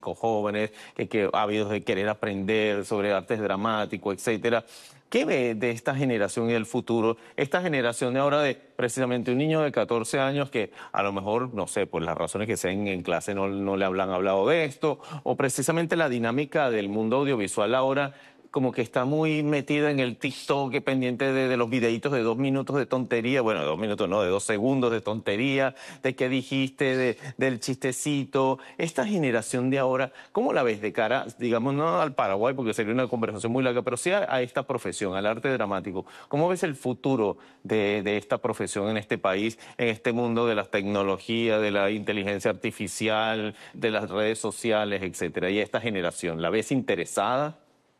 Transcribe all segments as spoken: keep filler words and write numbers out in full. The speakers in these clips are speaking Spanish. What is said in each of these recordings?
jóvenes, que, que ávidos de querer aprender sobre artes dramáticos, etcétera. ¿Qué ve de esta generación y del futuro? Esta generación de ahora de precisamente un niño de catorce años que a lo mejor, no sé, por las razones que sean en clase no, no le hablan hablado de esto, o precisamente la dinámica del mundo audiovisual ahora como que está muy metida en el TikTok, que pendiente de, de los videitos de dos minutos de tontería, bueno, de dos minutos no, de dos segundos de tontería, de qué dijiste, de, del chistecito. Esta generación de ahora, ¿cómo la ves de cara, digamos, no al Paraguay, porque sería una conversación muy larga, pero sí a, a esta profesión, al arte dramático? ¿Cómo ves el futuro de, de esta profesión en este país, en este mundo de las tecnologías, de la inteligencia artificial, de las redes sociales, etcétera? Y esta generación, ¿la ves interesada?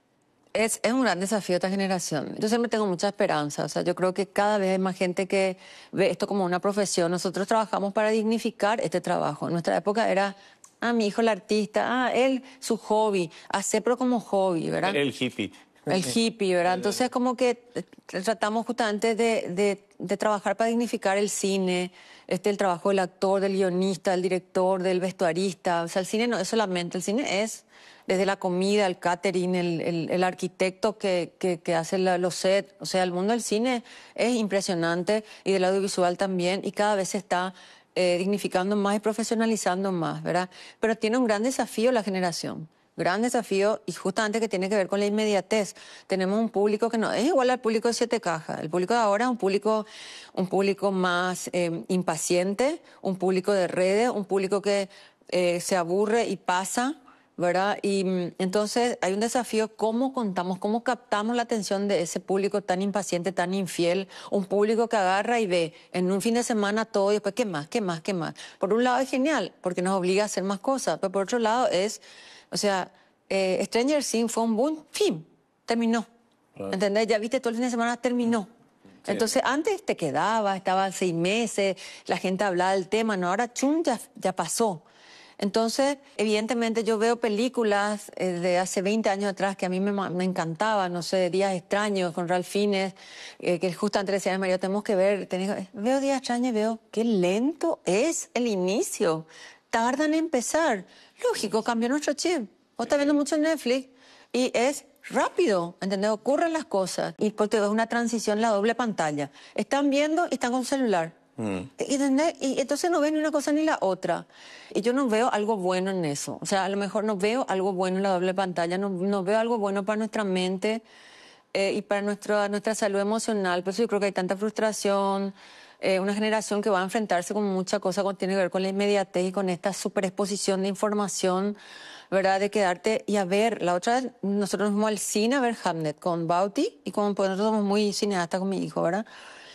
Es, es un gran desafío esta generación. Yo siempre tengo mucha esperanza. O sea, yo creo que cada vez hay más gente que ve esto como una profesión. Nosotros trabajamos para dignificar este trabajo. En nuestra época era, ah, mi hijo el artista, ah, él su hobby, hacerlo como hobby, ¿verdad? El hippie. El hippie, ¿verdad? Entonces como que tratamos justamente de, de, de trabajar para dignificar el cine, este, el trabajo del actor, del guionista, del director, del vestuarista. O sea, el cine no es solamente, el cine es desde la comida, el catering, el, el, el arquitecto que, que, que hace la, los sets. O sea, el mundo del cine es impresionante y del audiovisual también, y cada vez se está eh, dignificando más y profesionalizando más, ¿verdad? Pero tiene un gran desafío la generación. Gran desafío, y justamente que tiene que ver con la inmediatez. Tenemos un público que no es igual al público de Siete Cajas. El público de ahora es un público, un público más eh, impaciente, un público de redes, un público que eh, se aburre y pasa, ¿verdad? Y entonces hay un desafío, cómo contamos, cómo captamos la atención de ese público tan impaciente, tan infiel, un público que agarra y ve en un fin de semana todo y después, ¿qué más? ¿Qué más? ¿Qué más? Por un lado es genial, porque nos obliga a hacer más cosas, pero por otro lado es, o sea, eh, Stranger Things fue un boom, fin, terminó. Claro. ¿Entendés? Ya viste, todo el fin de semana terminó. Sí. Entonces, antes te quedaba, estaban seis meses, la gente hablaba del tema, no, ahora chum, ya, ya pasó. Entonces, evidentemente yo veo películas eh, de hace veinte años atrás que a mí me, me encantaban, no sé, Días Extraños con Ralph Fiennes, eh, que justo antes decía, María, tenemos que ver, tenés, veo Días Extraños y veo qué lento es el inicio, tardan en empezar. Lógico, cambió nuestro chip. Vos estás viendo mucho en Netflix y es rápido, ¿entendés? Ocurren las cosas y porque es una transición, la doble pantalla. Están viendo y están con celular. Mm. Y, y entonces no ven ni una cosa ni la otra. Y yo no veo algo bueno en eso. O sea, a lo mejor no veo algo bueno en la doble pantalla, no, no veo algo bueno para nuestra mente eh, y para nuestra, nuestra salud emocional. Por eso yo creo que hay tanta frustración, eh, una generación que va a enfrentarse con mucha cosa que tiene que ver con la inmediatez y con esta superexposición de información, ¿verdad? De quedarte y a ver. La otra vez nosotros nos fuimos al cine a ver Hamnet con Bauti y con, pues nosotros somos muy cineastas con mi hijo, ¿verdad?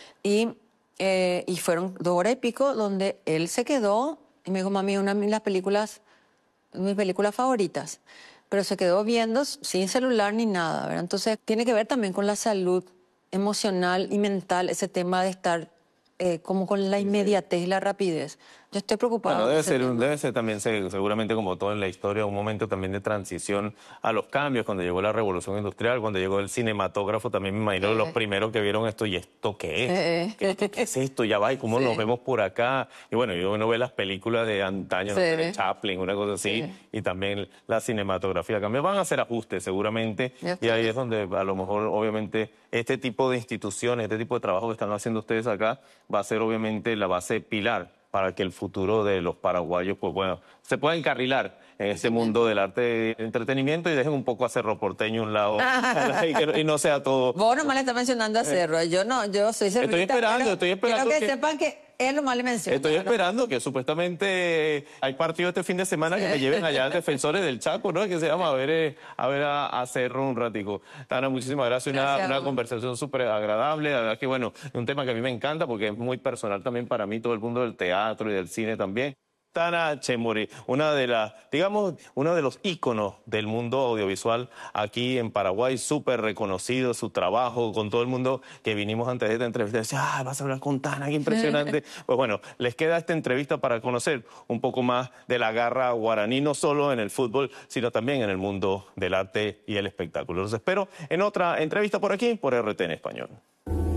Y Eh, y fueron dos horas y pico donde él se quedó y me dijo, mami, una de las películas, mis películas favoritas, pero se quedó viendo sin celular ni nada, ¿verdad? Entonces tiene que ver también con la salud emocional y mental, ese tema de estar eh, como con la inmediatez y la rapidez. Yo estoy preocupada. Bueno, debe ser, debe ser también, seguramente como todo en la historia, un momento también de transición a los cambios, cuando llegó la revolución industrial, cuando llegó el cinematógrafo, también me imagino eh. los primeros que vieron esto, ¿y esto qué es? Eh. ¿Qué, ¿Qué es esto? Ya va, ¿y cómo sí. nos vemos por acá? Y bueno, yo uno ve las películas de antaño, sí. no sé, Chaplin, una cosa así, sí. y también la cinematografía cambió. Van a hacer ajustes seguramente, y ahí es donde a lo mejor, obviamente, este tipo de instituciones, este tipo de trabajo que están haciendo ustedes acá, va a ser obviamente la base pilar para que el futuro de los paraguayos, pues bueno, se pueda encarrilar en ese mundo del arte de entretenimiento y dejen un poco a Cerro Porteño a un lado y, que, y no sea todo... Vos nomás le estás mencionando a Cerro, yo no, yo soy cerrita. Estoy esperando, estoy esperando quiero que, que sepan que él nomás le menciona. Estoy esperando ¿no? que supuestamente hay partido este fin de semana sí. que me lleven allá defensores del Chaco, ¿no? Que se llama a ver, eh, a, ver a, a Cerro un ratico. Tana, muchísimas gracias, gracias una, una conversación súper agradable, la verdad que bueno, es un tema que a mí me encanta porque es muy personal también para mí, todo el mundo del teatro y del cine también. Tana Chemuri, una de las, digamos, uno de los íconos del mundo audiovisual aquí en Paraguay, súper reconocido su trabajo con todo el mundo que vinimos antes de esta entrevista. Decía, ah, vas a hablar con Tana, qué impresionante. Pues bueno, les queda esta entrevista para conocer un poco más de la garra guaraní, no solo en el fútbol, sino también en el mundo del arte y el espectáculo. Los espero en otra entrevista por aquí, por R T en Español.